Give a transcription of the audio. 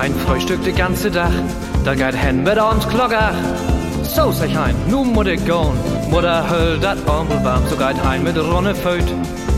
ein Frühstück de ganze Dach, da geht hen mit und Glocker. So sag ich ein, nu muss ich gehen, Mutter höll dat Armbel warm, so geht hein mit Ronne Föt.